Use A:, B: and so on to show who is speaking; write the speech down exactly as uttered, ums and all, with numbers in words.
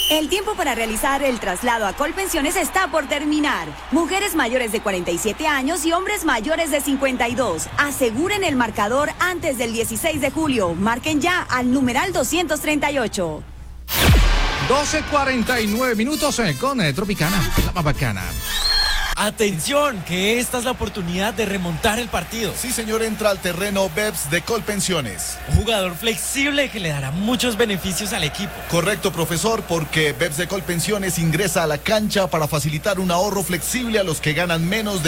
A: El tiempo para realizar el traslado a Colpensiones está por terminar. Mujeres mayores de cuarenta y siete años y hombres mayores de cincuenta y dos. Aseguren el marcador antes del dieciséis de julio. Marquen ya al numeral doscientos treinta y ocho.
B: doce cuarenta y nueve minutos eh, con eh, Tropicana, la más bacana.
C: Atención, que esta es la oportunidad de remontar el partido.
D: Sí, señor, entra al terreno Beps de Colpensiones.
C: Un jugador flexible que le dará muchos beneficios al equipo.
D: Correcto, profesor, porque Beps de Colpensiones ingresa a la cancha para facilitar un ahorro flexible a los que ganan menos de